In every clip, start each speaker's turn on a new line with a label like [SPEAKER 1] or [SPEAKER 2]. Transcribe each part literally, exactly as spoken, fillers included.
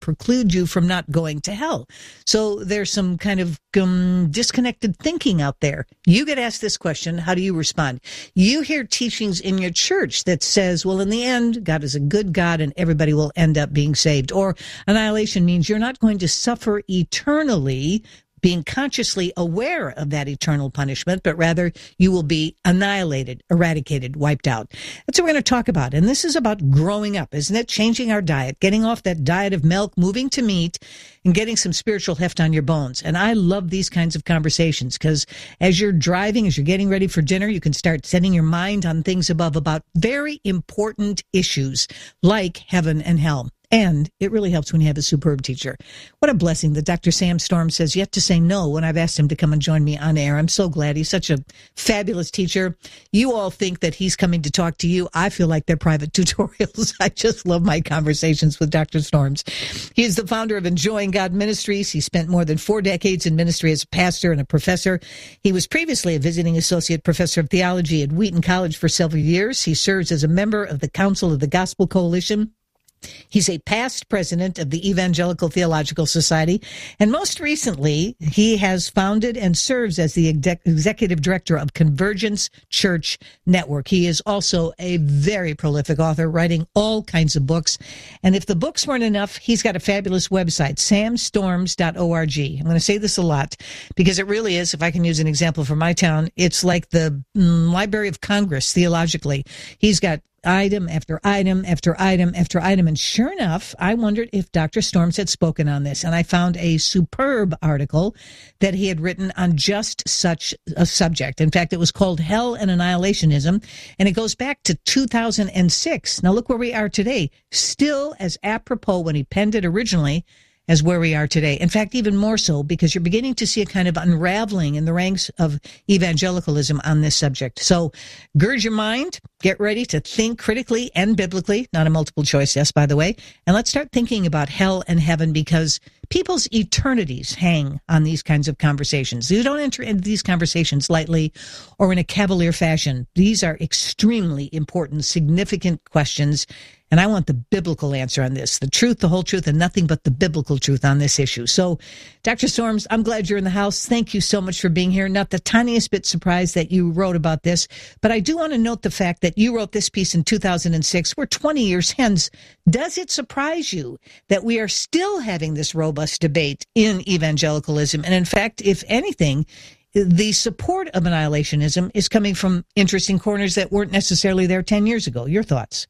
[SPEAKER 1] preclude you from not going to hell. So there's some kind of um, disconnected thinking out there. You get asked this question, how do you respond? You hear teachings in your church that says, well, in the end, God is a good God and everybody will end up being saved. Or annihilation means you're not going to suffer eternally, being consciously aware of that eternal punishment, but rather you will be annihilated, eradicated, wiped out. That's what we're going to talk about. And this is about growing up, isn't it? Changing our diet, getting off that diet of milk, moving to meat, and getting some spiritual heft on your bones. And I love these kinds of conversations because as you're driving, as you're getting ready for dinner, you can start setting your mind on things above about very important issues like heaven and hell. And it really helps when you have a superb teacher. What a blessing that Doctor Sam Storm says yet to say no when I've asked him to come and join me on air. I'm so glad. He's such a fabulous teacher. You all think that he's coming to talk to you. I feel like they're private tutorials. I just love my conversations with Doctor Storms. He is the founder of Enjoying God Ministries. He spent more than four decades in ministry as a pastor and a professor. He was previously a visiting associate professor of theology at Wheaton College for several years. He serves as a member of the Council of the Gospel Coalition. He's a past president of the Evangelical Theological Society, and most recently, he has founded and serves as the exec- executive director of Convergence Church Network. He is also a very prolific author, writing all kinds of books. And if the books weren't enough, he's got a fabulous website, sam storms dot org. I'm going to say this a lot because it really is, if I can use an example from my town, it's like the mm, Library of Congress theologically. He's got item after item after item after item. And sure enough, I wondered if Doctor Storms had spoken on this. And I found a superb article that he had written on just such a subject. In fact, it was called Hell and Annihilationism. And it goes back to two thousand six. Now look where we are today. Still as apropos when he penned it originally as where we are today. In fact, even more so, because you're beginning to see a kind of unraveling in the ranks of evangelicalism on this subject. So gird your mind, get ready to think critically and biblically, not a multiple choice yes, by the way, and let's start thinking about hell and heaven because people's eternities hang on these kinds of conversations. You don't enter into these conversations lightly or in a cavalier fashion. These are extremely important, significant questions. And I want the biblical answer on this, the truth, the whole truth, and nothing but the biblical truth on this issue. So, Doctor Storms, I'm glad you're in the house. Thank you so much for being here. Not the tiniest bit surprised that you wrote about this, but I do want to note the fact that you wrote this piece in two thousand six. We're twenty years hence. Does it surprise you that we are still having this robust debate in evangelicalism? And in fact, if anything, the support of annihilationism is coming from interesting corners that weren't necessarily there ten years ago. Your thoughts?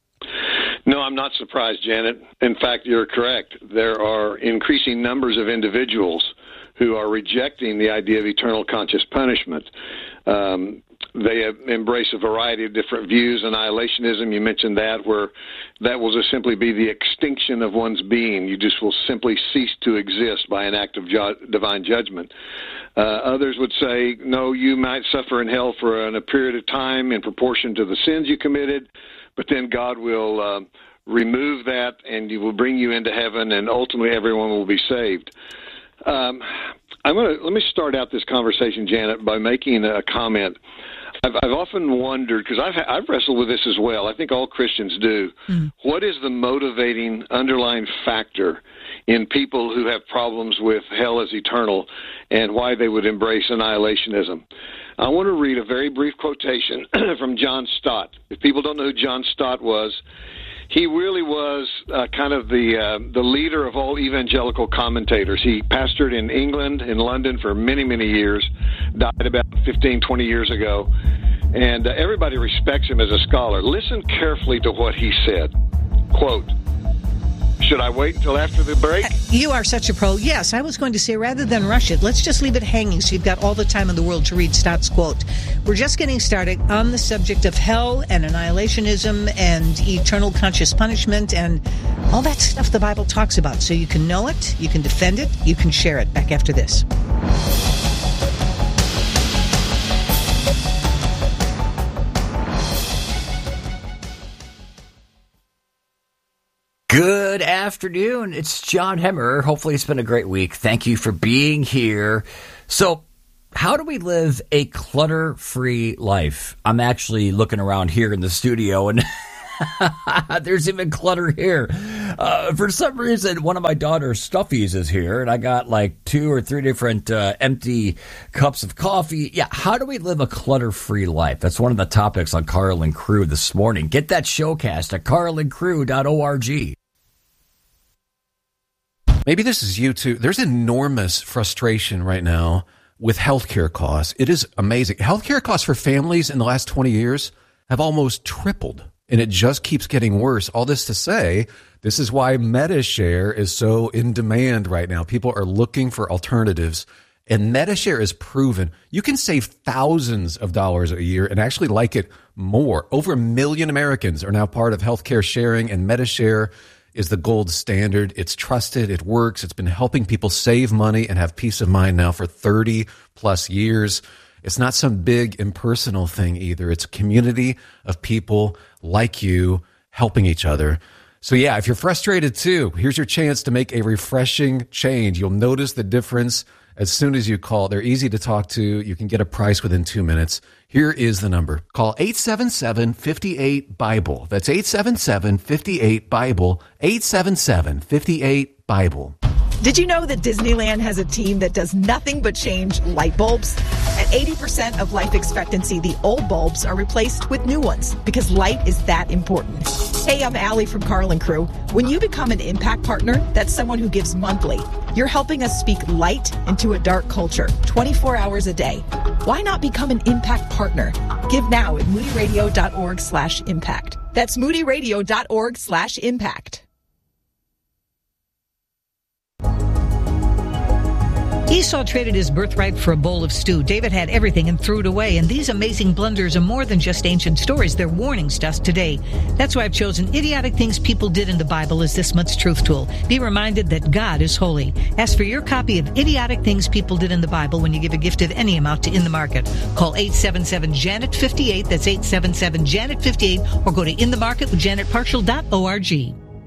[SPEAKER 2] No, I'm not surprised, Janet. In fact, you're correct. There are increasing numbers of individuals who are rejecting the idea of eternal conscious punishment. Um, they have embraced a variety of different views. Annihilationism, you mentioned that, where that will just simply be the extinction of one's being. You just will simply cease to exist by an act of ju- divine judgment. Uh, others would say, no, you might suffer in hell for an, a period of time in proportion to the sins you committed, but then God will uh, remove that and you will bring you into heaven and ultimately everyone will be saved. Um, I'm going to let me start out this conversation, Janet, by making a comment. I've, I've often wondered, because I've, I've wrestled with this as well. I think all Christians do. Mm. What is the motivating underlying factor in people who have problems with hell as eternal and why they would embrace annihilationism? I want to read a very brief quotation from John Stott. If people don't know who John Stott was, he really was uh, kind of the uh, the leader of all evangelical commentators. He pastored in England, in London for many, many years, died about fifteen, twenty years ago, and uh, everybody respects him as a scholar. Listen carefully to what he said. Quote, should I wait until after the break?
[SPEAKER 1] You are such a pro. Yes, I was going to say, rather than rush it, let's just leave it hanging so you've got all the time in the world to read Stott's quote. We're just getting started on the subject of hell and annihilationism and eternal conscious punishment and all that stuff the Bible talks about. So you can know it, you can defend it, you can share it. Back after this.
[SPEAKER 3] Good afternoon. It's John Hemmer. Hopefully it's been a great week. Thank you for being here. So, how do we live a clutter-free life? I'm actually looking around here in the studio, and There's even clutter here. Uh, for some reason, one of my daughter's stuffies is here, and I got like two or three different uh, empty cups of coffee. Yeah, how do we live a clutter-free life? That's one of the topics on Carl and Crew this morning. Get that showcast at carl and crew dot org.
[SPEAKER 4] Maybe this is you too. There's enormous frustration right now with healthcare costs. It is amazing. Healthcare costs for families in the last twenty years have almost tripled, and it just keeps getting worse. All this to say, this is why MediShare is so in demand right now. People are looking for alternatives, and MediShare is proven you can save thousands of dollars a year and actually like it more. Over a million Americans are now part of healthcare sharing, and MediShare is the gold standard. It's trusted. It works. It's been helping people save money and have peace of mind now for thirty plus years. It's not some big impersonal thing either. It's a community of people like you helping each other. So yeah, if you're frustrated too, here's your chance to make a refreshing change. You'll notice the difference as soon as you call. They're easy to talk to. You can get a price within two minutes. Here is the number. Call eight seven seven, five eight, BIBLE. That's eight seven seven, five eight, BIBLE. eight seven seven, five eight, BIBLE.
[SPEAKER 5] Did you know that Disneyland has a team that does nothing but change light bulbs? At eighty percent of life expectancy, the old bulbs are replaced with new ones because light is that important. Hey, I'm Allie from Carl and Crew. When you become an Impact Partner, that's someone who gives monthly. You're helping us speak light into a dark culture, twenty-four hours a day. Why not become an Impact Partner? Give now at moodyradio.org slash impact. That's moodyradio.org slash impact.
[SPEAKER 1] Esau traded his birthright for a bowl of stew. David had everything and threw it away. And these amazing blunders are more than just ancient stories. They're warnings to us today. That's why I've chosen Idiotic Things People Did in the Bible as this month's truth tool. Be reminded that God is holy. Ask for your copy of Idiotic Things People Did in the Bible when you give a gift of any amount to In the Market. Call eight seven seven, Janet fifty-eight. That's eight seven seven, Janet fifty-eight. Or go to in the market with janet partial dot org.
[SPEAKER 6] Do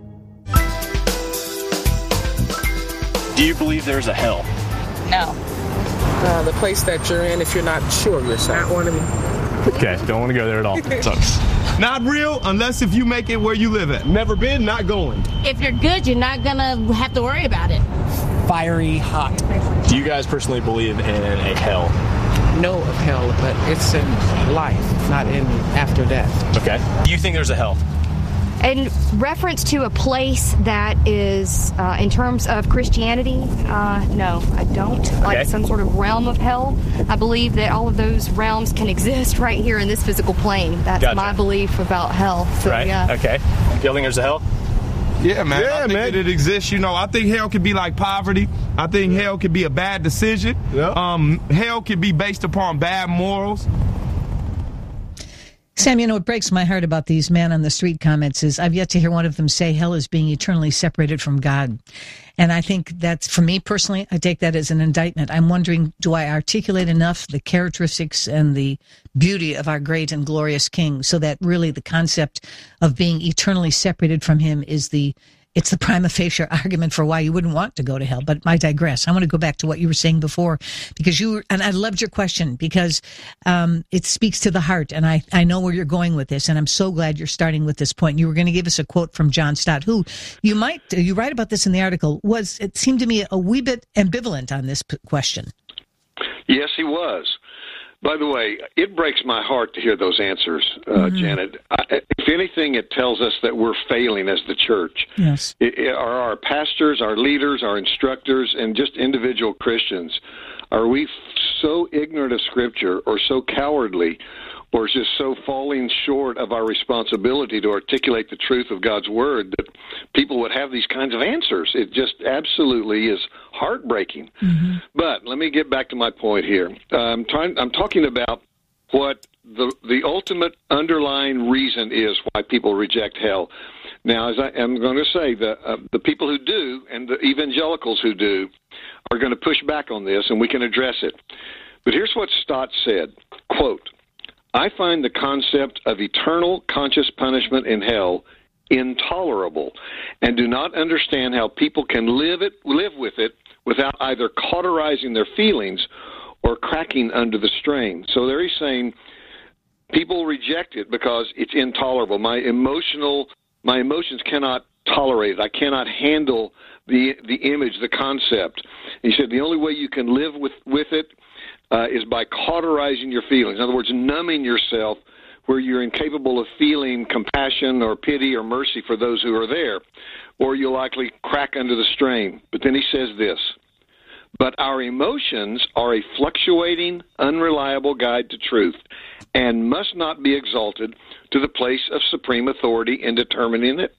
[SPEAKER 6] you believe there's a hell?
[SPEAKER 7] No.
[SPEAKER 8] Uh, the place that you're in if you're not sure of yourself. Not one of me.
[SPEAKER 6] Okay, don't want to go there at all. Sucks.
[SPEAKER 9] Not real unless if you make it where you live at. Never been, not going.
[SPEAKER 7] If you're good, you're not going to have to worry about it.
[SPEAKER 8] Fiery hot.
[SPEAKER 6] Do you guys personally believe in a hell?
[SPEAKER 8] Know of hell, but it's in life, not in after death.
[SPEAKER 6] Okay. Do you think there's a hell?
[SPEAKER 10] In reference to a place that is, uh, in terms of Christianity, uh, no, I don't. Like
[SPEAKER 6] okay.
[SPEAKER 10] Some sort of realm of hell. I believe that all of those realms can exist right here in this physical plane. That's
[SPEAKER 6] gotcha.
[SPEAKER 10] my belief about hell. So,
[SPEAKER 6] right.
[SPEAKER 10] Yeah.
[SPEAKER 6] Okay. Do you think there's a hell?
[SPEAKER 9] Yeah, man.
[SPEAKER 6] Yeah,
[SPEAKER 9] I think
[SPEAKER 6] man.
[SPEAKER 9] that it exists. You know, I think hell could be like poverty. I think hell could be a bad decision.
[SPEAKER 6] Yeah.
[SPEAKER 9] Um, hell could be based upon bad morals.
[SPEAKER 1] Sam, you know, what breaks my heart about these man on the street comments is I've yet to hear one of them say hell is being eternally separated from God. And I think that's, for me personally, I take that as an indictment. I'm wondering, do I articulate enough the characteristics and the beauty of our great and glorious King so that really the concept of being eternally separated from him is the It's the prima facie argument for why you wouldn't want to go to hell. But I digress. I want to go back to what you were saying before, because you, and I loved your question because um, it speaks to the heart. And I, I know where you're going with this. And I'm so glad you're starting with this point. You were going to give us a quote from John Stott, who you might, you write about this in the article, was, it seemed to me, a wee bit ambivalent on this p- question.
[SPEAKER 2] Yes, he was. By the way, it breaks my heart to hear those answers, uh, mm-hmm. Janet. I, if anything, it tells us that we're failing as the church.
[SPEAKER 1] Yes.
[SPEAKER 2] It, it, are our pastors, our leaders, our instructors, and just individual Christians, are we so ignorant of Scripture or so cowardly or just so falling short of our responsibility to articulate the truth of God's Word that people would have these kinds of answers? It just absolutely is heartbreaking. Mm-hmm. But let me get back to my point here. I'm trying. I'm talking about what the the ultimate underlying reason is why people reject hell. Now, as I am going to say, the uh, the people who do and the evangelicals who do are going to push back on this, and we can address it. But here's what Stott said, quote, "I find the concept of eternal conscious punishment in hell intolerable and do not understand how people can live it, live with it without either cauterizing their feelings or cracking under the strain." So there he's saying people reject it because it's intolerable. My emotional, my emotions cannot tolerate it. I cannot handle the the image, the concept. And he said the only way you can live with, with it uh, is by cauterizing your feelings. In other words, numbing yourself where you're incapable of feeling compassion or pity or mercy for those who are there, or you'll likely crack under the strain. But then he says this, but our emotions are a fluctuating, unreliable guide to truth and must not be exalted to the place of supreme authority in determining it.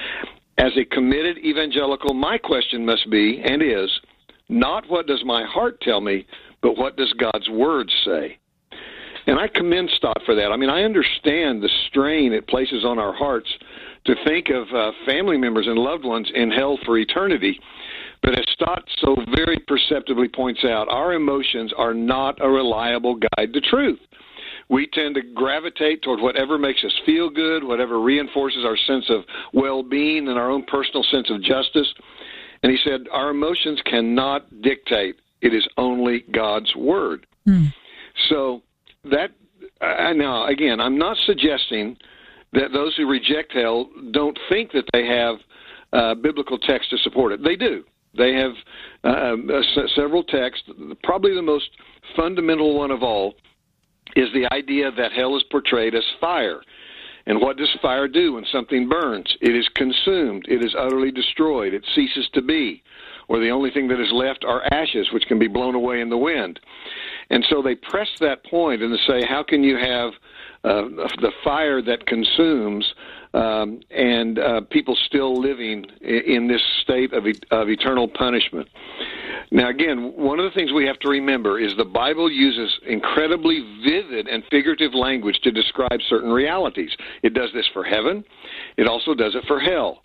[SPEAKER 2] As a committed evangelical, my question must be, and is, not what does my heart tell me, but what does God's Word say? And I commend Stott for that. I mean, I understand the strain it places on our hearts to think of uh, family members and loved ones in hell for eternity. But as Stott so very perceptibly points out, our emotions are not a reliable guide to truth. We tend to gravitate toward whatever makes us feel good, whatever reinforces our sense of well-being and our own personal sense of justice. And he said, our emotions cannot dictate. It is only God's Word. Mm. So that, uh, now, again, I'm not suggesting that those who reject hell don't think that they have uh, biblical text to support it. They do. They have uh, uh, several texts. Probably the most fundamental one of all is the idea that hell is portrayed as fire. And what does fire do when something burns? It is consumed. It is utterly destroyed. It ceases to be. Or the only thing that is left are ashes, which can be blown away in the wind. And so they press that point and they say, how can you have uh, the fire that consumes um, and uh, people still living in this state of, e- of eternal punishment? Now, again, one of the things we have to remember is the Bible uses incredibly vivid and figurative language to describe certain realities. It does this for heaven. It also does it for hell.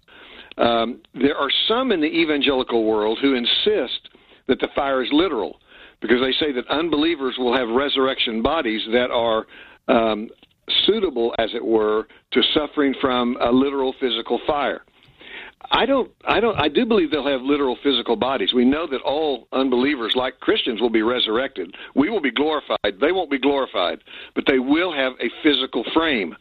[SPEAKER 2] Um, there are some in the evangelical world who insist that the fire is literal because they say that unbelievers will have resurrection bodies that are um, suitable, as it were, to suffering from a literal physical fire. I don't, I don't, I do believe they'll have literal physical bodies. We know that all unbelievers, like Christians, will be resurrected. We will be glorified. They won't be glorified, but they will have a physical frame.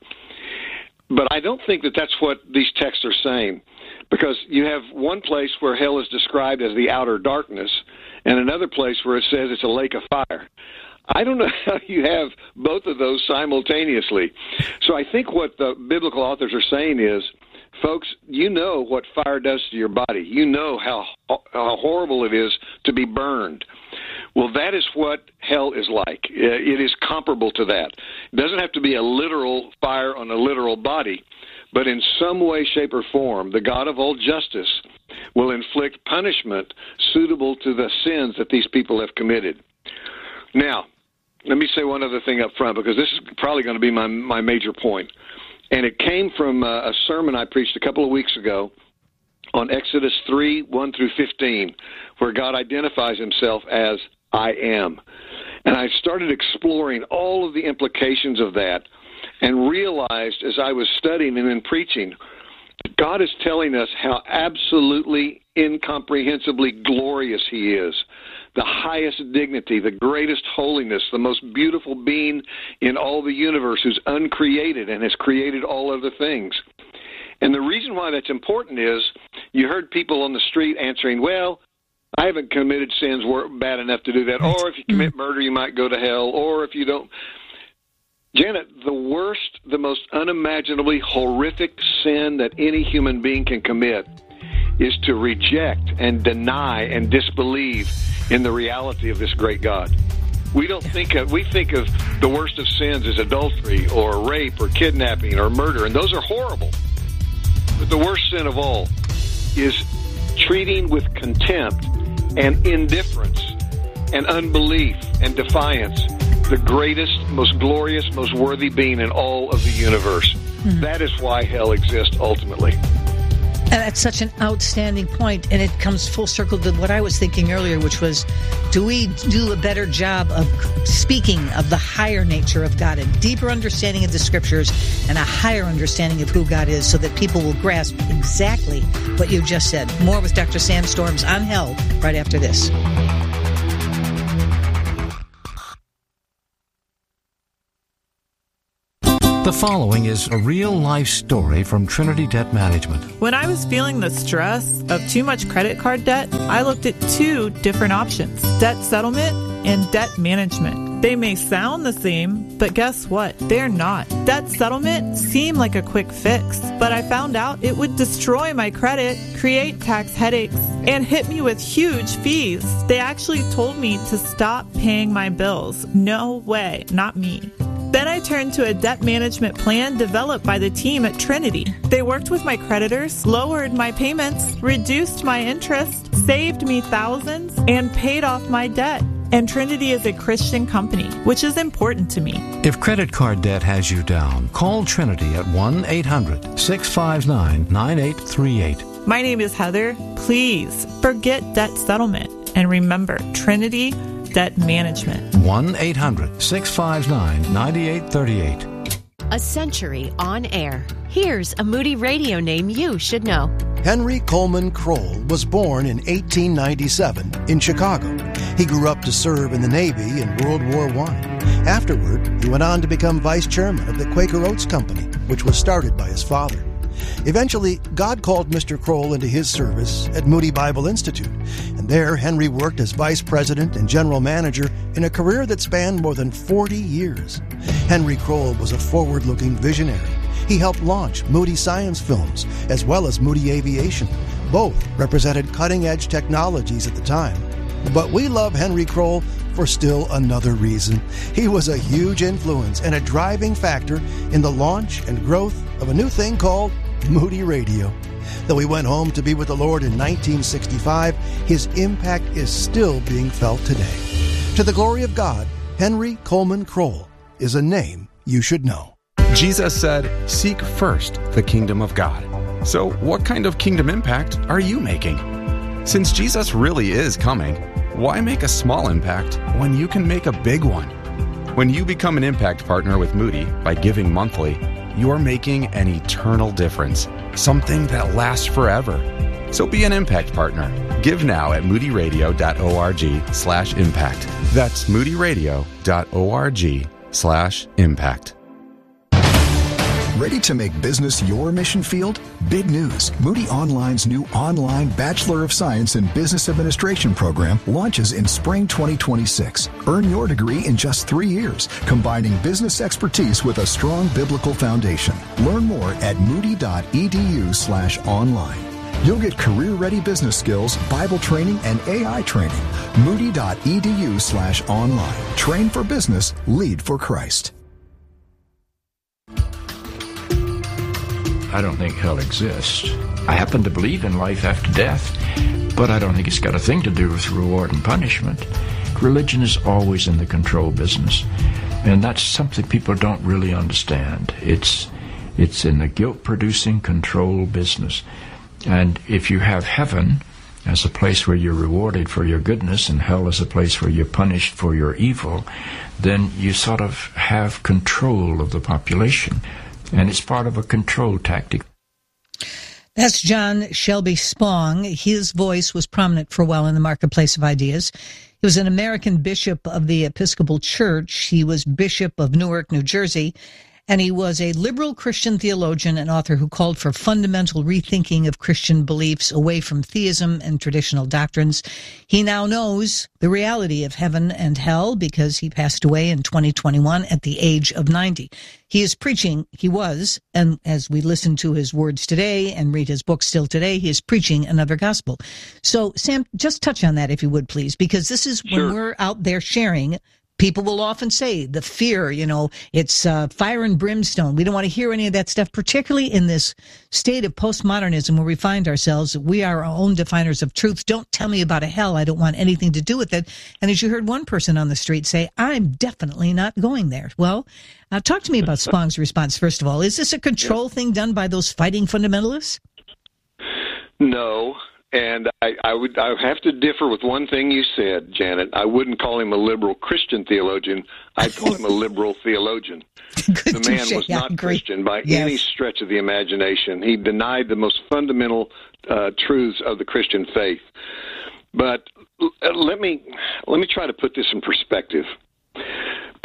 [SPEAKER 2] But I don't think that that's what these texts are saying, because you have one place where hell is described as the outer darkness and another place where it says it's a lake of fire. I don't know how you have both of those simultaneously. So I think what the biblical authors are saying is, folks, you know what fire does to your body. You know how, how horrible it is to be burned. Well, that is what hell is like. It is comparable to that. It doesn't have to be a literal fire on a literal body, but in some way, shape, or form, the God of all justice will inflict punishment suitable to the sins that these people have committed. Now, let me say one other thing up front, because this is probably going to be my, my major point. And it came from a sermon I preached a couple of weeks ago on Exodus three, one through fifteen, where God identifies himself as I am. And I started exploring all of the implications of that and realized as I was studying and then preaching, God is telling us how absolutely incomprehensibly glorious he is, the highest dignity, the greatest holiness, the most beautiful being in all the universe who's uncreated and has created all other things. And the reason why that's important is you heard people on the street answering, well, I haven't committed sins bad enough to do that, or if you commit murder, you might go to hell, or if you don't. Janet, the worst, the most unimaginably horrific sin that any human being can commit is to reject and deny and disbelieve in the reality of this great God. We don't think of, we think of the worst of sins as adultery or rape or kidnapping or murder, and those are horrible. But the worst sin of all is treating with contempt and indifference and unbelief and defiance the greatest, most glorious, most worthy being in all of the universe. Mm-hmm. That is why hell exists ultimately.
[SPEAKER 1] And that's such an outstanding point, and it comes full circle to what I was thinking earlier, which was, do we do a better job of speaking of the higher nature of God, a deeper understanding of the Scriptures, and a higher understanding of who God is, so that people will grasp exactly what you just said? More with Doctor Sam Storms on Hell right after this.
[SPEAKER 11] The following is a real-life story from Trinity Debt Management.
[SPEAKER 12] When I was feeling the stress of too much credit card debt, I looked at two different options: debt settlement and debt management. They may sound the same, but guess what? They're not. Debt settlement seemed like a quick fix, but I found out it would destroy my credit, create tax headaches, and hit me with huge fees. They actually told me to stop paying my bills. No way, not me. Then I turned to a debt management plan developed by the team at Trinity. They worked with my creditors, lowered my payments, reduced my interest, saved me thousands, and paid off my debt. And Trinity is a Christian company, which is important to me.
[SPEAKER 11] If credit card debt has you down, call Trinity at one eight hundred six five nine nine eight three eight.
[SPEAKER 12] My name is Heather. Please forget debt settlement and remember Trinity Debt Management.
[SPEAKER 11] one eight hundred six five nine nine eight three eight.
[SPEAKER 13] A century on air. Here's a Moody Radio name you should know.
[SPEAKER 14] Henry Coleman Kroll was born in eighteen ninety-seven in Chicago. He grew up to serve in the Navy in World War One. Afterward, he went on to become vice chairman of the Quaker Oats Company, which was started by his father. Eventually, God called Mister Kroll into his service at Moody Bible Institute, and there Henry worked as vice president and general manager in a career that spanned more than forty years. Henry Kroll was a forward-looking visionary. He helped launch Moody Science Films, as well as Moody Aviation. Both represented cutting-edge technologies at the time. But we love Henry Kroll for still another reason. He was a huge influence and a driving factor in the launch and growth of a new thing called Moody Radio. Though he went home to be with the Lord in nineteen sixty-five, his impact is still being felt today. To the glory of God, Henry Coleman Kroll is a name you should know.
[SPEAKER 15] Jesus said, "Seek first the kingdom of God." So what kind of kingdom impact are you making? Since Jesus really is coming, why make a small impact when you can make a big one? When you become an impact partner with Moody by giving monthly, you are making an eternal difference, something that lasts forever. So be an impact partner. Give now at moodyradio.org slash impact. That's moodyradio.org slash impact.
[SPEAKER 16] Ready to make business your mission field? Big news. Moody Online's new online Bachelor of Science in Business Administration program launches in spring twenty twenty-six. Earn your degree in just three years, combining business expertise with a strong biblical foundation. Learn more at moody.edu slash online. You'll get career-ready business skills, Bible training, and A I training. Moody.edu slash online. Train for business, lead for Christ.
[SPEAKER 17] I don't think hell exists. I happen to believe in life after death, but I don't think it's got a thing to do with reward and punishment. Religion is always in the control business, and that's something people don't really understand. It's it's in the guilt-producing control business. And if you have heaven as a place where you're rewarded for your goodness and hell as a place where you're punished for your evil, then you sort of have control of the population. And it's part of a control tactic.
[SPEAKER 1] That's John Shelby Spong. His voice was prominent for a while in the marketplace of ideas. He was an American bishop of the Episcopal Church. He was Bishop of Newark, New Jersey. And he was a liberal Christian theologian and author who called for fundamental rethinking of Christian beliefs away from theism and traditional doctrines. He now knows the reality of heaven and hell because he passed away in twenty twenty-one at the age of ninety. He is preaching, he was, and as we listen to his words today and read his book still today, he is preaching another gospel. So, Sam, just touch on that if you would, please, because this is when
[SPEAKER 2] Sure.
[SPEAKER 1] we're out there sharing. People will often say the fear, you know, it's uh, fire and brimstone. We don't want to hear any of that stuff, particularly in this state of postmodernism where we find ourselves. We are our own definers of truth. Don't tell me about a hell. I don't want anything to do with it. And as you heard one person on the street say, I'm definitely not going there. Well, uh, talk to me about Spong's response, first of all. Is this a control thing done by those fighting fundamentalists?
[SPEAKER 2] No. And I, I would I would have to differ with one thing you said, Janet. I wouldn't call him a liberal Christian theologian. I'd call him a liberal theologian. The man
[SPEAKER 1] touche,
[SPEAKER 2] was
[SPEAKER 1] I
[SPEAKER 2] not
[SPEAKER 1] agree.
[SPEAKER 2] Christian by
[SPEAKER 1] Yes.
[SPEAKER 2] any stretch of the imagination. He denied the most fundamental uh, truths of the Christian faith. But uh, let me let me try to put this in perspective.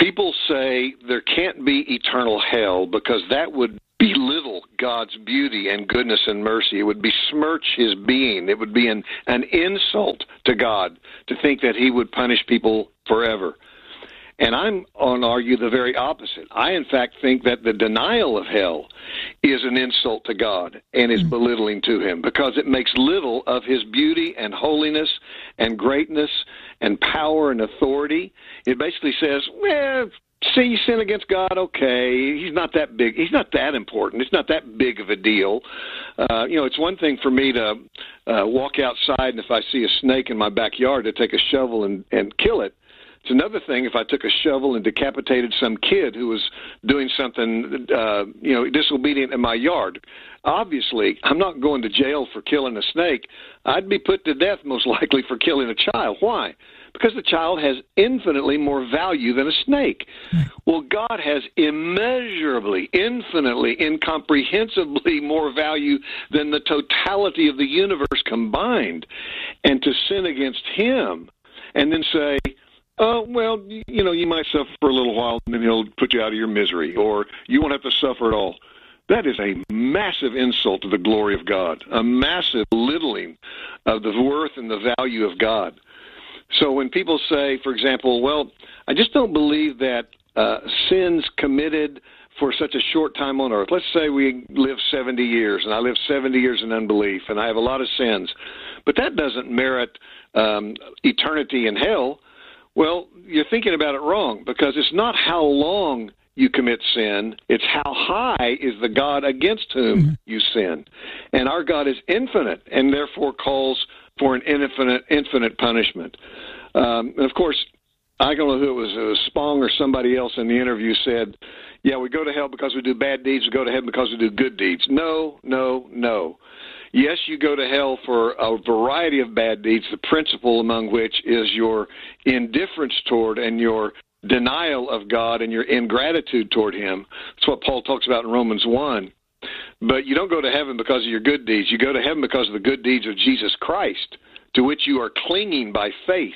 [SPEAKER 2] people say there can't be eternal hell because that would belittle God's beauty and goodness and mercy. It would besmirch his being. It would be an, an insult to God to think that he would punish people forever. And I'm on argue the very opposite. I, in fact, think that the denial of hell is an insult to God and is mm-hmm. belittling to him because it makes little of his beauty and holiness and greatness and power and authority. It basically says, well, see, you sin against God, okay, he's not that big. He's not that important. It's not that big of a deal. Uh, you know, it's one thing for me to uh, walk outside and if I see a snake in my backyard to take a shovel and, and kill it. It's another thing if I took a shovel and decapitated some kid who was doing something, uh, you know, disobedient in my yard. Obviously, I'm not going to jail for killing a snake. I'd be put to death most likely for killing a child. Why? Because the child has infinitely more value than a snake. Well, God has immeasurably, infinitely, incomprehensibly more value than the totality of the universe combined. And to sin against him and then say, oh, well, you know, you might suffer for a little while and then he'll put you out of your misery, or you won't have to suffer at all. That is a massive insult to the glory of God, a massive belittling of the worth and the value of God. So when people say, for example, well, I just don't believe that uh, sins committed for such a short time on earth. Let's say we live seventy years, and I live seventy years in unbelief, and I have a lot of sins. But that doesn't merit um, eternity in hell. Well, you're thinking about it wrong, because it's not how long you commit sin, it's how high is the God against whom mm-hmm. you sin. And our God is infinite, and therefore calls for an infinite, infinite punishment. Um, and of course, I don't know who it was, it was Spong or somebody else in the interview said, yeah, we go to hell because we do bad deeds, we go to heaven because we do good deeds. No, no, no. Yes, you go to hell for a variety of bad deeds, the principal among which is your indifference toward and your denial of God and your ingratitude toward him. That's what Paul talks about in Romans one. But you don't go to heaven because of your good deeds. You go to heaven because of the good deeds of Jesus Christ, to which you are clinging by faith.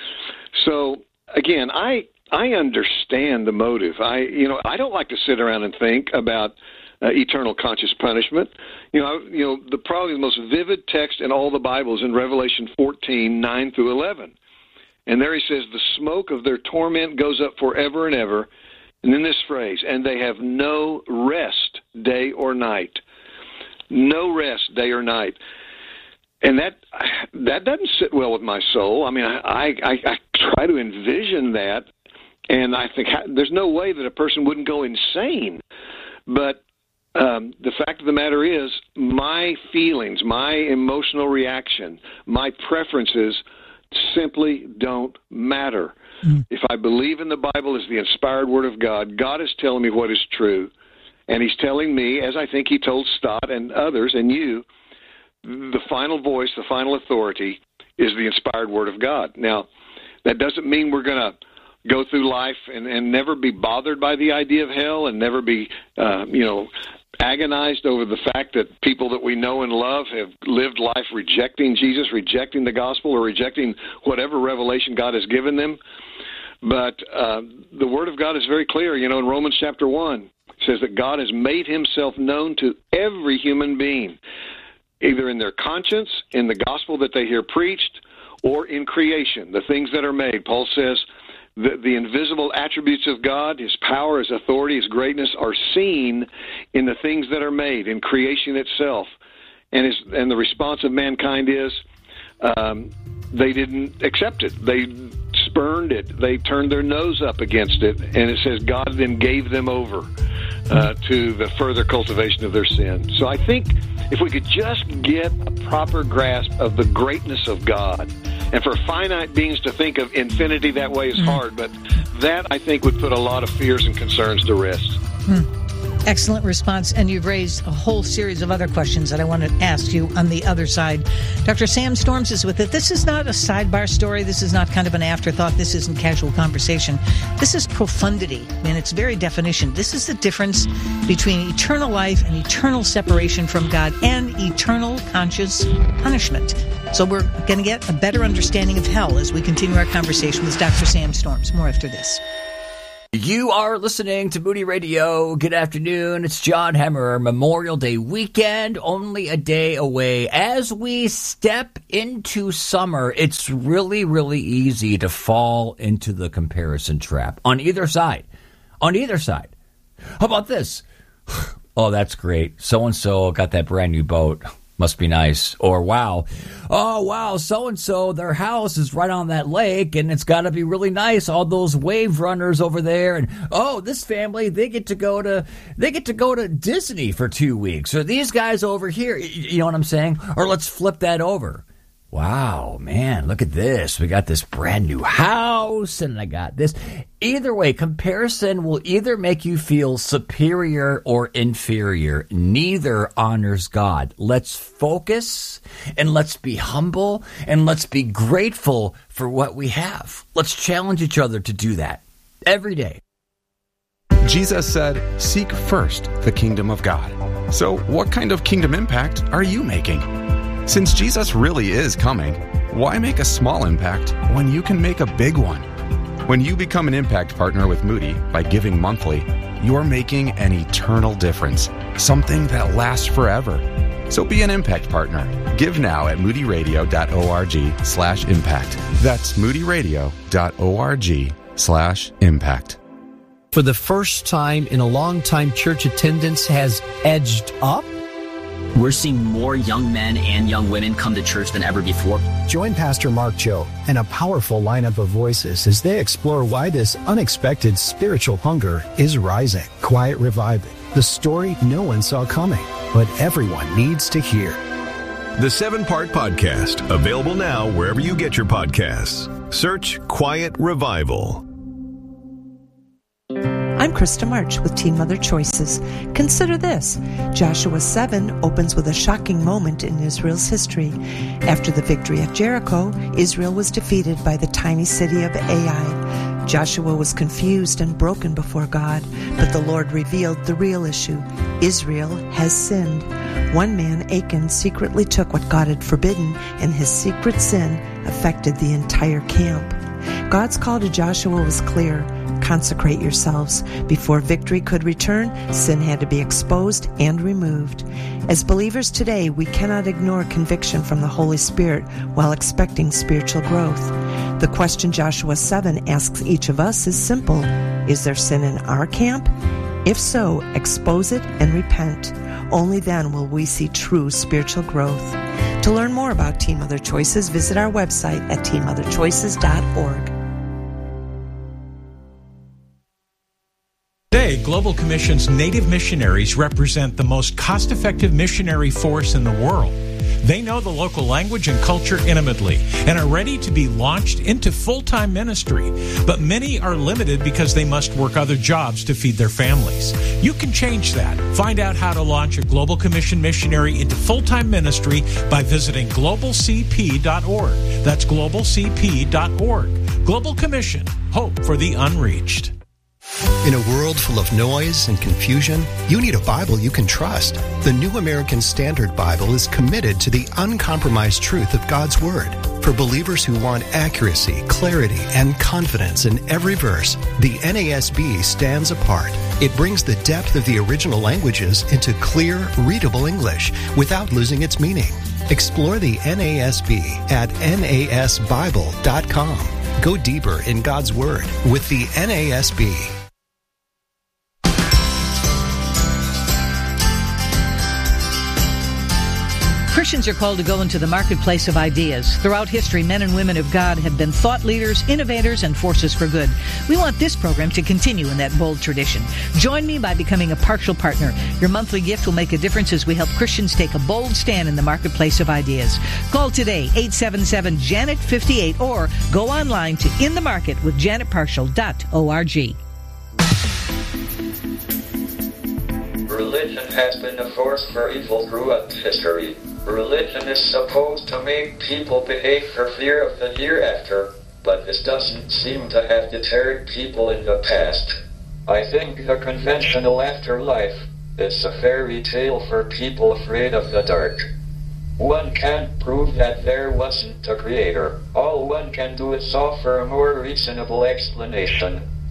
[SPEAKER 2] So, again, I I understand the motive. I you know I don't like to sit around and think about uh, eternal conscious punishment. You know, you know the probably the most vivid text in all the Bible is in Revelation fourteen, nine through eleven. And there he says, the smoke of their torment goes up forever and ever. And then this phrase, and they have no rest day or night. No rest day or night. And that that doesn't sit well with my soul. I mean, I, I, I try to envision that, and I think there's no way that a person wouldn't go insane. But um, the fact of the matter is, my feelings, my emotional reaction, my preferences simply don't matter. Mm. If I believe in the Bible as the inspired Word of God, God is telling me what is true. And he's telling me, as I think he told Stott and others and you, the final voice, the final authority is the inspired Word of God. Now, that doesn't mean we're going to go through life and, and never be bothered by the idea of hell and never be, uh, you know, agonized over the fact that people that we know and love have lived life rejecting Jesus, rejecting the gospel, or rejecting whatever revelation God has given them. But uh, the Word of God is very clear. You know, in Romans chapter one, it says that God has made himself known to every human being, either in their conscience, in the gospel that they hear preached, or in creation, the things that are made. Paul says that the invisible attributes of God, his power, his authority, his greatness, are seen in the things that are made, in creation itself. And his, and the response of mankind is um, they didn't accept it. They spurned it. They turned their nose up against it. And it says God then gave them over uh, to the further cultivation of their sin. So I think if we could just get a proper grasp of the greatness of God, and for finite beings to think of infinity that way is hard, but that, I think, would put a lot of fears and concerns to rest.
[SPEAKER 1] Hmm. Excellent response, and you've raised a whole series of other questions that I want to ask you on the other side. Doctor Sam Storms is with it. This is not a sidebar story. This is not kind of an afterthought. This isn't casual conversation. This is profundity in its very definition. This is the difference between eternal life and eternal separation from God and eternal conscious punishment. So we're going to get a better understanding of hell as we continue our conversation with Doctor Sam Storms. More after this.
[SPEAKER 3] You are listening to Moody Radio. Good afternoon. It's John Hemmer. Memorial Day weekend, only a day away. As we step into summer, it's really, really easy to fall into the comparison trap on either side. On either side. How about this? Oh, that's great. So-and-so got that brand new boat. Must be nice. Or, wow, oh, wow, so-and-so, their house is right on that lake, and it's got to be really nice. All those wave runners over there. And, oh, this family, they get to go to they get to go to Disney for two weeks. Or these guys over here, you know what I'm saying? Or let's flip that over. Wow, man, look at this. We got this brand new house, and I got this. Either way, comparison will either make you feel superior or inferior. Neither honors God. Let's focus, and let's be humble, and let's be grateful for what we have. Let's challenge each other to do that every day.
[SPEAKER 15] Jesus said, "Seek first the kingdom of God." So what kind of kingdom impact are you making? Since Jesus really is coming, why make a small impact when you can make a big one? When you become an impact partner with Moody by giving monthly, you're making an eternal difference, something that lasts forever. So be an impact partner. Give now at moodyradio.org slash impact. That's moodyradio.org slash impact.
[SPEAKER 18] For the first time in a long time, church attendance has edged up.
[SPEAKER 19] We're seeing more young men and young women come to church than ever before.
[SPEAKER 20] Join Pastor Mark Cho and a powerful lineup of voices as they explore why this unexpected spiritual hunger is rising. Quiet Revival, the story no one saw coming, but everyone needs to hear.
[SPEAKER 21] The seven-part podcast, available now wherever you get your podcasts. Search Quiet Revival.
[SPEAKER 22] I'm Krista March with Teen Mother Choices. Consider this. Joshua seven opens with a shocking moment in Israel's history. After the victory at Jericho, Israel was defeated by the tiny city of Ai. Joshua was confused and broken before God, but the Lord revealed the real issue. Israel has sinned. One man, Achan, secretly took what God had forbidden, and his secret sin affected the entire camp. God's call to Joshua was clear. Consecrate yourselves. Before victory could return, sin had to be exposed and removed. As believers today, we cannot ignore conviction from the Holy Spirit while expecting spiritual growth. The question Joshua seven asks each of us is simple. Is there sin in our camp? If so, expose it and repent. Only then will we see true spiritual growth. To learn more about Teen Mother Choices, visit our website at teen mother choices dot org.
[SPEAKER 23] Today, Global Commission's Native missionaries represent the most cost-effective missionary force in the world. They know the local language and culture intimately and are ready to be launched into full-time ministry. But many are limited because they must work other jobs to feed their families. You can change that. Find out how to launch a Global Commission missionary into full-time ministry by visiting global c p dot org. That's global c p dot org. Global Commission, hope for the unreached.
[SPEAKER 14] In a world full of noise and confusion, you need a Bible you can trust. The New American Standard Bible is committed to the uncompromised truth of God's Word. For believers who want accuracy, clarity, and confidence in every verse, the N A S B stands apart. It brings the depth of the original languages into clear, readable English without losing its meaning. Explore the N A S B at N A S bible dot com. Go deeper in God's Word with the N A S B.
[SPEAKER 1] Christians are called to go into the marketplace of ideas. Throughout history, men and women of God have been thought leaders, innovators, and forces for good. We want this program to continue in that bold tradition. Join me by becoming a partial partner. Your monthly gift will make a difference as we help Christians take a bold stand in the marketplace of ideas. Call today, eight seven seven, Janet fifty-eight, or go online to in the market with janet partial dot org.
[SPEAKER 24] Religion has been a force for evil throughout history. Religion is supposed to make people behave for fear of the hereafter, but this doesn't seem to have deterred people in the past. I think the conventional afterlife is a fairy tale for people afraid of the dark. One can't prove that there wasn't a creator. All one can do is offer a more reasonable explanation.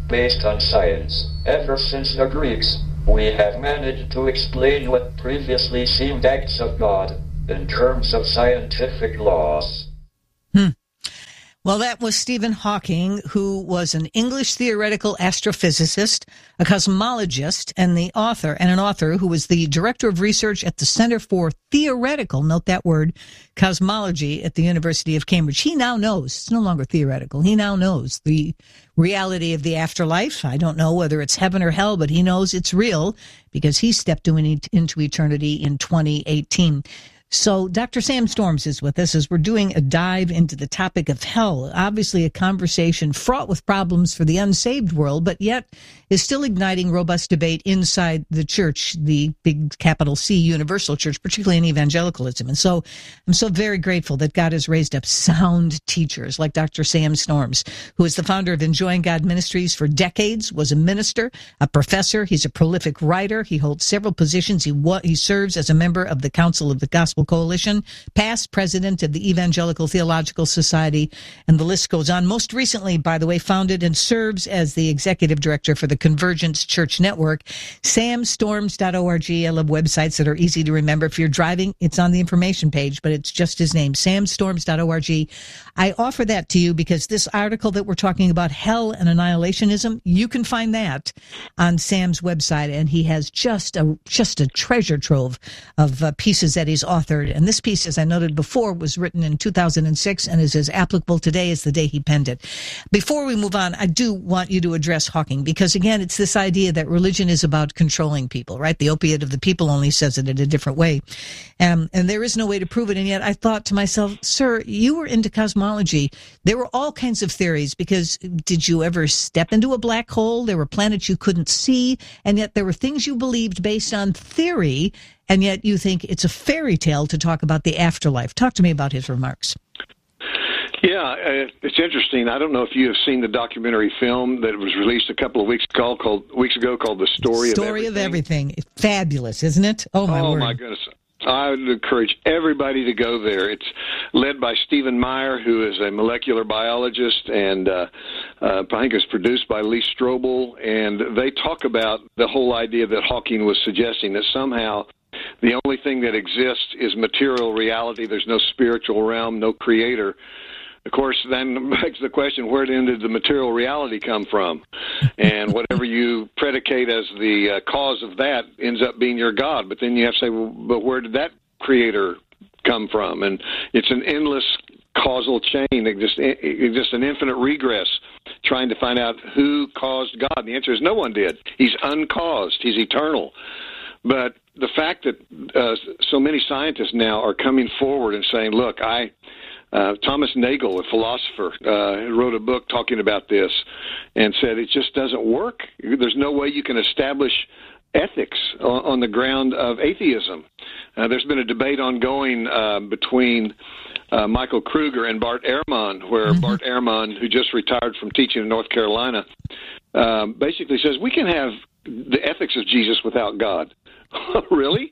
[SPEAKER 24] based on science. Ever since the Greeks, we have managed to explain what previously seemed acts of God in terms of scientific laws.
[SPEAKER 1] Hmm. Well, that was Stephen Hawking, who was an English theoretical astrophysicist, a cosmologist, and the author, and an author who was the director of research at the Center for Theoretical, note that word, Cosmology at the University of Cambridge. He now knows, it's no longer theoretical, he now knows the reality of the afterlife. I don't know whether it's heaven or hell, but he knows it's real because he stepped into eternity in twenty eighteen. So Doctor Sam Storms is with us as we're doing a dive into the topic of hell. Obviously a conversation fraught with problems for the unsaved world, but yet is still igniting robust debate inside the church, the big capital C universal church, particularly in evangelicalism. And so I'm so very grateful that God has raised up sound teachers like Doctor Sam Storms, who is the founder of Enjoying God Ministries for decades, was a minister, a professor. He's a prolific writer. He holds several positions. He, he serves as a member of the Council of the Gospel Coalition, past president of the Evangelical Theological Society, and the list goes on. Most recently, by the way, founded and serves as the executive director for the Convergence Church Network, sam storms dot org. I love websites that are easy to remember. If you're driving, it's on the information page, but it's just his name, sam storms dot org. I offer that to you because this article that we're talking about, Hell and Annihilationism, you can find that on Sam's website, and he has just a just a treasure trove of uh, pieces that he's authored. And this piece, as I noted before, was written in two thousand six and is as applicable today as the day he penned it. Before we move on, I do want you to address Hawking because, again, it's this idea that religion is about controlling people, right? The opiate of the people only says it in a different way. Um, and there is no way to prove it. And yet I thought to myself, sir, you were into cosmology. There were all kinds of theories because did you ever step into a black hole? There were planets you couldn't see. And yet there were things you believed based on theory. And yet you think it's a fairy tale to talk about the afterlife. Talk to me about his remarks.
[SPEAKER 2] Yeah, uh, it's interesting. I don't know if you have seen the documentary film that was released a couple of weeks ago called, weeks ago called The Story,
[SPEAKER 1] Story
[SPEAKER 2] of Everything.
[SPEAKER 1] of Everything. Fabulous, isn't it? Oh, my
[SPEAKER 2] oh,
[SPEAKER 1] word.
[SPEAKER 2] my goodness. I would encourage everybody to go there. It's led by Stephen Meyer, who is a molecular biologist, and uh, uh, I think it's produced by Lee Strobel, and they talk about the whole idea that Hawking was suggesting, that somehow the only thing that exists is material reality. There's no spiritual realm, no creator. Of course, then begs the question, where did the material reality come from? And whatever you predicate as the uh, cause of that ends up being your God. But then you have to say, well, but where did that creator come from? And it's an endless causal chain, it just, it just an infinite regress, trying to find out who caused God. And the answer is no one did. He's uncaused. He's eternal. But the fact that uh, so many scientists now are coming forward and saying, look, I... Uh, Thomas Nagel, a philosopher, uh, wrote a book talking about this and said it just doesn't work. There's no way you can establish ethics on, on the ground of atheism. Uh, there's been a debate ongoing uh, between uh, Michael Kruger and Bart Ehrman, where mm-hmm. Bart Ehrman, who just retired from teaching in North Carolina, um, basically says we can have the ethics of Jesus without God. Really?